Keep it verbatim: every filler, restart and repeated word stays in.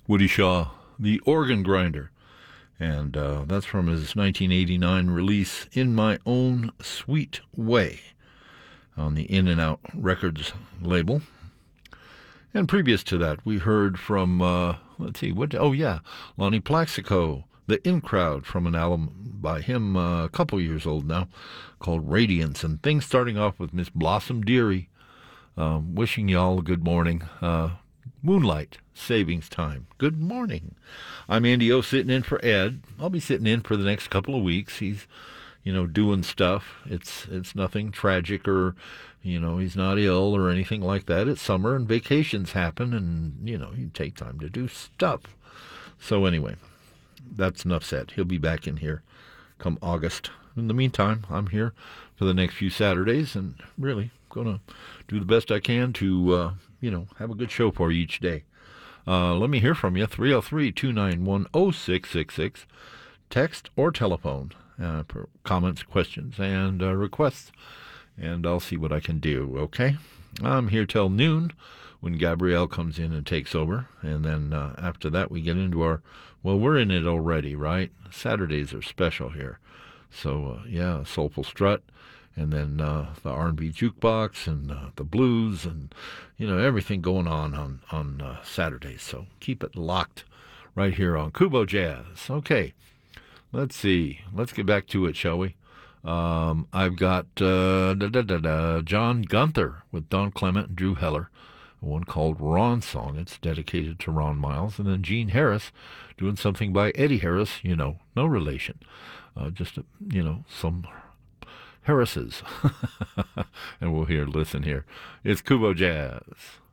Woody Shaw, The Organ Grinder. And uh, that's from his nineteen eighty-nine release, In My Own Sweet Way, on the In and Out Records label. And previous to that, we heard from, uh, let's see, what? Oh, yeah, Lonnie Plaxico, The In Crowd, from an album by him uh, a couple years old now, called Radiance. And things starting off with Miss Blossom Dearie. Um, wishing y'all a good morning. Uh, Moonlight Savings Time. Good morning. I'm Andy O, sitting in for Ed. I'll be sitting in for the next couple of weeks. He's, you know, doing stuff. It's it's nothing tragic or, you know, he's not ill or anything like that. It's summer and vacations happen, and, you know, you take time to do stuff. So anyway, that's enough said. He'll be back in here come August. In the meantime, I'm here for the next few Saturdays, and really going to do the best I can to, uh, you know, have a good show for you each day. Uh, let me hear from you, three oh three, two nine one, oh six six six, text or telephone, uh, for comments, questions, and uh, requests, and I'll see what I can do, okay? I'm here till noon when Gabrielle comes in and takes over, and then uh, after that we get into our, well, we're in it already, right? Saturdays are special here. So, uh, yeah, Soulful Strut, and then uh, the R and B jukebox, and uh, the blues, and, you know, everything going on on, on uh, Saturdays. So keep it locked right here on Kubo Jazz. Okay, let's see. Let's get back to it, shall we? Um, I've got uh, da, da, da, da, John Gunther with Don Clement and Drew Heller, one called Ron's Song. It's dedicated to Ron Miles. And then Gene Harris doing something by Eddie Harris, you know, no relation. Uh, just, you know, some Harrises. And we'll hear, listen here. It's Kubo Jazz.